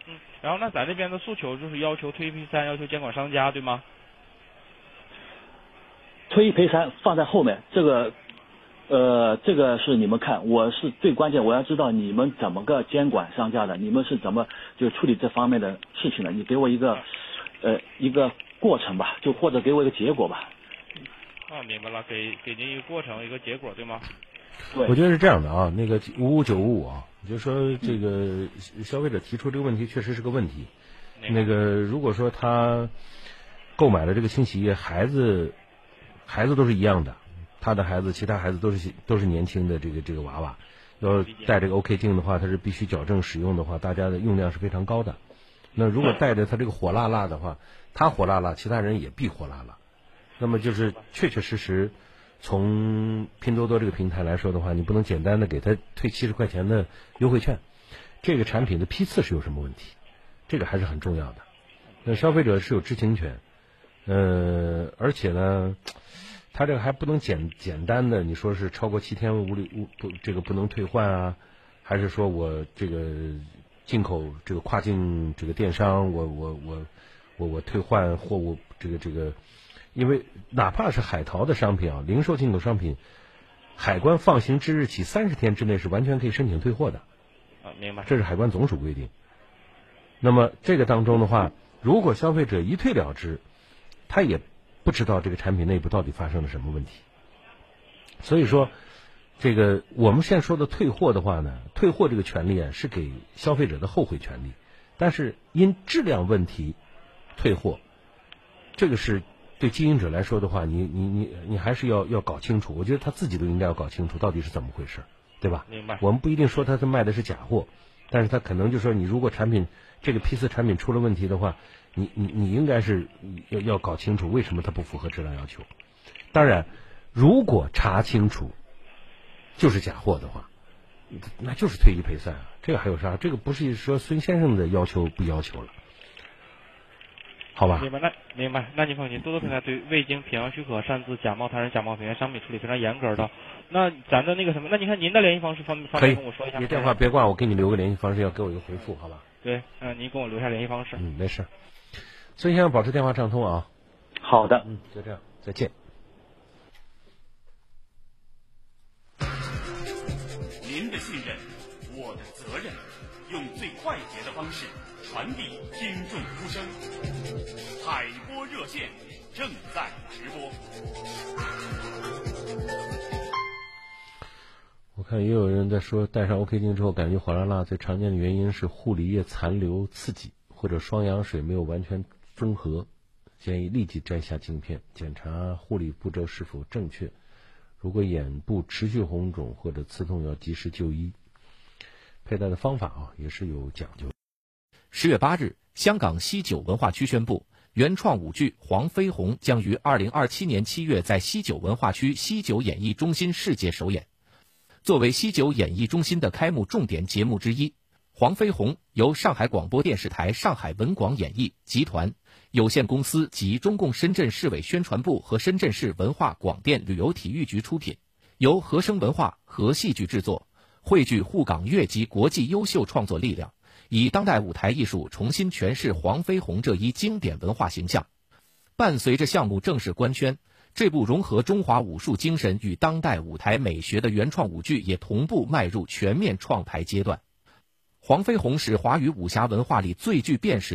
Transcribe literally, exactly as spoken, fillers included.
嗯，然后那咱这边的诉求就是要求退一赔三，要求监管商家，对吗？ 退一赔三放在后面，这个，呃，这个是你们看，我是最关键，我要知道你们怎么个监管商家的，你们是怎么就处理这方面的事情的？你给我一个，呃，一个过程吧，就或者给我一个结果吧。 啊，明白了，给给您一个过程，一个结果，对吗？ 对， 我觉得是这样的啊，那个五五九五五啊，就说这个消费者提出这个问题确实是个问题。那个如果说他购买了这个清洗液，孩子孩子都是一样的，他的孩子、其他孩子都是都是年轻的这个这个娃娃，要带这个 OK 镜的话，它是必须矫正使用的话，大家的用量是非常高的。那如果带着他这个火辣辣的话，他火辣辣，其他人也必火辣辣。那么就是确确实实。从拼多多这个平台来说的话，你不能简单的给他退七十块钱的优惠券，这个产品的批次是有什么问题？这个还是很重要的。那消费者是有知情权，呃，而且呢，他这个还不能简简单的你说是超过七天无理无不这个不能退换啊，还是说我这个进口这个跨境这个电商，我我我我我退换货物这个这个。因为哪怕是海淘的商品啊，零售进口商品，海关放行之日起三十天之内是完全可以申请退货的。 啊，明白。 这是海关总署规定。那么这个当中的话，如果消费者一退了之，他也不知道这个产品内部到底发生了什么问题。所以说，这个我们现在说的退货的话呢，退货这个权利啊是给消费者的后悔权利，但是因质量问题退货，这个是。对经营者来说的话，你你你你还是要要搞清楚，我觉得他自己都应该要搞清楚到底是怎么回事，对吧？ 明白。 我们不一定说他是卖的是假货，但是他可能就说你如果产品这个批次产品出了问题的话，你你你应该是要要搞清楚为什么它不符合质量要求。当然，如果查清楚就是假货的话，那就是退一赔三啊，这个还有啥？这个不是说孙先生的要求不要求了。好吧， 明白，那明白，那您放心，多多平台对未经品行许可擅自假冒他人、假冒品原商品处理非常严格的。那咱的那个什么，那你看您的联系方式方方便跟我说一下？ 你电话别挂，我给你留个联系方式，要给我一个回复，好吧？ 对，嗯、呃，您给我留下联系方式。 嗯，没事。孙先生保持电话畅通啊。 好的， 嗯，就这样，再见。 您的信任，我的责任，用最快捷的方式传递听众呼声。海波热线正在直播。 我看也有人在说，戴上 OK 镜之后感觉火辣辣，最常见的原因是护理液残留刺激，或者双氧水没有完全中和，建议立即摘下镜片，检查护理步骤是否正确。如果眼部持续红肿或者刺痛，要及时就医。佩戴的方法啊也是有讲究。 十月八日，香港西九文化区宣布，原创舞剧《黄飞鸿》将于二零二七年七月在西九文化区西九演艺中心世界首演。作为西九演艺中心的开幕重点节目之一，《黄飞鸿》由上海广播电视台上海文广演艺集团有限公司及中共深圳市委宣传部和深圳市文化广电旅游体育局出品，由和声文化和戏剧制作，汇聚沪港粤及国际优秀创作力量，以当代舞台艺术重新诠释黄飞鸿这一经典文化形象。伴随着项目正式官宣，这部融合中华武术精神与当代舞台美学的原创舞剧也同步迈入全面创排阶段。黄飞鸿是华语武侠文化里最具辨识